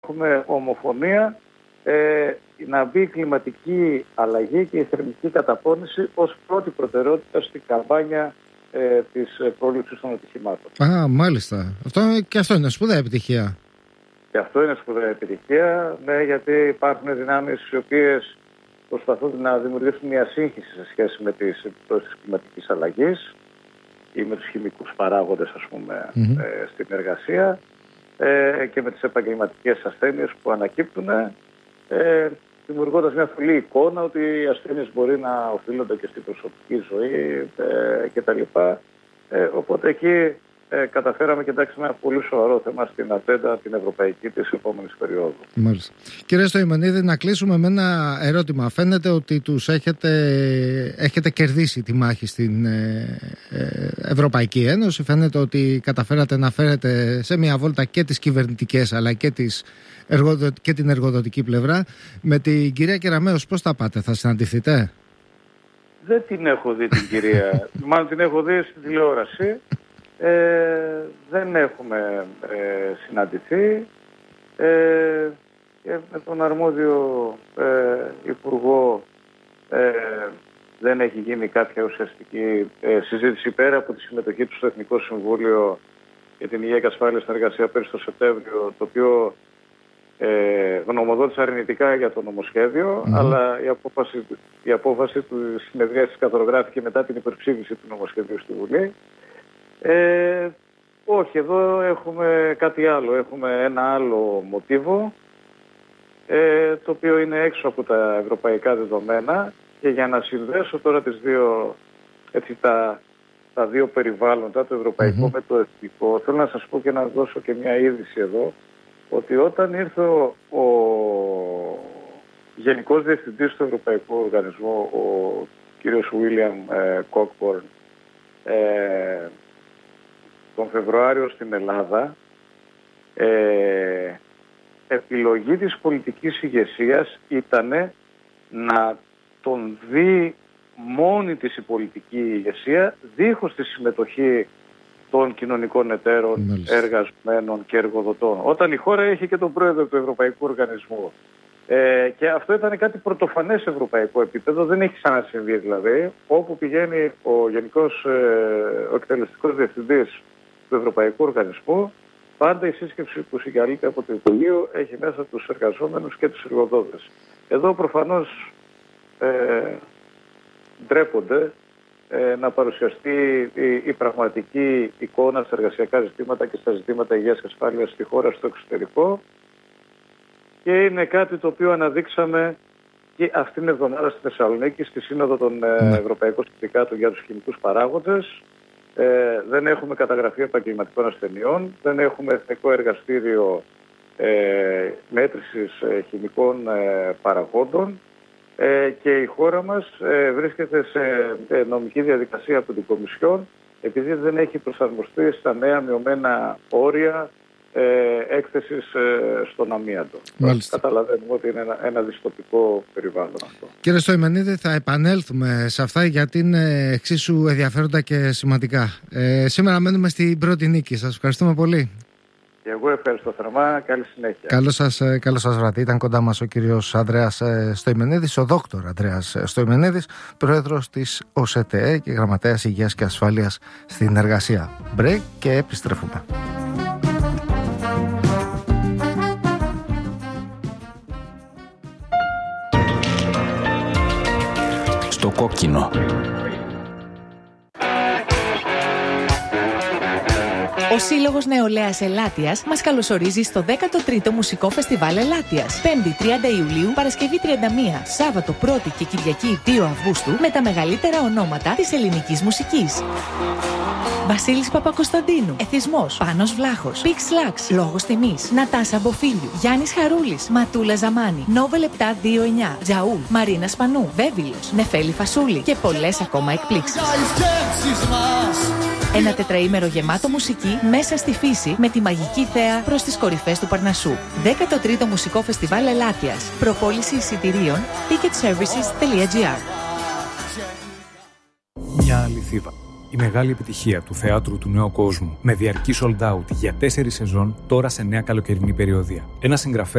έχουμε ομοφωνία να μπει η κλιματική αλλαγή και η θερμική καταπώνηση ως πρώτη προτεραιότητα στην καμπάνια της πρόληψης των ατυχημάτων. Μάλιστα. Αυτό είναι σπουδαία επιτυχία. Και αυτό είναι σπουδαία επιτυχία, ναι, γιατί υπάρχουν δυνάμεις οι οποίες προσπαθούν να δημιουργήσουν μια σύγχυση σε σχέση με τις επιπτώσεις της κλιματικής αλλαγής ή με τους χημικούς παράγοντες, ας πούμε, στην εργασία και με τις επαγγελματικές ασθένειες που ανακύπτουν, δημιουργώντας μια θολή εικόνα ότι οι ασθένειες μπορεί να οφείλονται και στην προσωπική ζωή κτλ. Οπότε εκεί καταφέραμε και εντάξαμε ένα πολύ σοβαρό θέμα στην ατζέντα την ευρωπαϊκή της επόμενης περίοδου. Μάλιστα. Κύριε Στοημενίδη, να κλείσουμε με ένα ερώτημα. Φαίνεται ότι τους έχετε κερδίσει τη μάχη στην Ευρωπαϊκή Ένωση. Φαίνεται ότι καταφέρατε να φέρετε σε μια βόλτα και τις κυβερνητικές αλλά και την εργοδοτική πλευρά. Με την κυρία Κεραμέως πώς θα πάτε, θα συναντηθείτε? Δεν την έχω δει την κυρία. Μάλλον την έχω δει στην τηλεόραση. Δεν έχουμε συναντηθεί και με τον αρμόδιο υπουργό δεν έχει γίνει κάποια ουσιαστική συζήτηση πέρα από τη συμμετοχή του στο Εθνικό Συμβούλιο για την Υγεία και Ασφάλεια στην Εργασία πέρυσι το Σεπτέμβριο, το οποίο γνωμοδότησε αρνητικά για το νομοσχέδιο, αλλά η απόφαση του συνεδρίασης καθορογράφηκε μετά την υπερψήφιση του νομοσχεδίου στη Βουλή. Όχι, εδώ έχουμε κάτι άλλο. Έχουμε ένα άλλο μοτίβο, το οποίο είναι έξω από τα ευρωπαϊκά δεδομένα, και για να συνδέσω τώρα τα δύο περιβάλλοντα, το ευρωπαϊκό με το εθνικό, θέλω να σας πω και να δώσω και μια είδηση εδώ, ότι όταν ήρθε ο Γενικός Διευθυντής του Ευρωπαϊκού Οργανισμού, ο κύριος William Cockburn, τον Φεβρουάριο στην Ελλάδα, επιλογή της πολιτικής ηγεσίας ήταν να τον δει μόνη της η πολιτική ηγεσία, δίχως τη συμμετοχή των κοινωνικών εταίρων, εργαζομένων και εργοδοτών. Όταν η χώρα έχει και τον πρόεδρο του Ευρωπαϊκού Οργανισμού. Και αυτό ήταν κάτι πρωτοφανές σε ευρωπαϊκό επίπεδο, δεν έχει ξανασυμβεί δηλαδή. Όπου πηγαίνει ο εκτελεστικός διευθυντής του Ευρωπαϊκού Οργανισμού, πάντα η σύσκεψη που συγκαλείται από το Υπουργείο έχει μέσα τους εργαζόμενους και τους εργοδότες. Εδώ προφανώς ντρέπονται να παρουσιαστεί η πραγματική εικόνα στα εργασιακά ζητήματα και στα ζητήματα υγείας και ασφάλειας στη χώρα, στο εξωτερικό, και είναι κάτι το οποίο αναδείξαμε και αυτήν την εβδομάδα στη Θεσσαλονίκη στη Σύνοδο των Ευρωπαϊκών Συνδικάτων για τους χημικούς παράγοντες. Δεν έχουμε καταγραφή επαγγελματικών ασθενειών, δεν έχουμε εθνικό εργαστήριο μέτρησης χημικών παραγόντων, και η χώρα μας βρίσκεται σε νομική διαδικασία από την Κομισιόν, επειδή δεν έχει προσαρμοστεί στα νέα μειωμένα όρια έκθεσης στον αμίαντο. Καταλαβαίνουμε ότι είναι ένα δυστοπικό περιβάλλον αυτό. Κύριε Στοημενίδη, θα επανέλθουμε σε αυτά γιατί είναι εξίσου ενδιαφέροντα και σημαντικά. Σήμερα μένουμε στην πρώτη νίκη. Σας ευχαριστούμε πολύ. Και εγώ ευχαριστώ θερμά. Καλή συνέχεια. Καλό σας βράδυ. Ήταν κοντά μας ο κύριος Ανδρέας Στοημενίδης, ο δόκτωρ Ανδρέας Στοημενίδης, πρόεδρος της ΟΣΕΤΕ και γραμματέας Υγείας και Ασφάλειας στην Εργασία. Break και επιστρέφουμε. Στο κόκκινο. Ο Σύλλογος Νεολαίας Ελάττιας μας καλωσορίζει στο 13ο Μουσικό Φεστιβάλ Ελάττιας. 5η 30 Ιουλίου, Παρασκευή 31, Σάββατο 1η και Κυριακή 2 Αυγούστου με τα μεγαλύτερα ονόματα της ελληνικής μουσικής. Βασίλης Παπακοσταντίνου, Εθισμός, Πάνος Βλάχος, Πίξ Λάξ, Λόγος Τιμής, Νατάσα Μποφίλιου, Γιάννης Χαρούλης, Ματούλα Ζαμάνη, Νόβελ 729, Τζαούλ, Μαρίνα Σπανού, Βέβυλος, Νεφέλη Φασούλη και πολλές ακόμα εκπλήξεις. Ένα τετραήμερο γεμάτο μουσική μέσα στη φύση με τη μαγική θέα προς τις κορυφές του Παρνασσού. 13ο Μουσικό Φεστιβάλ Ελάττιας. Προπόληση εισιτηρίων ticketservices.gr. Μια αληθίβα. η μεγάλη επιτυχία του θεάτρου του νέου κόσμου, με διαρκή sold out για 4 σεζόν, τώρα σε νέα καλοκαιρινή περιοδία. Ένας συγγραφέας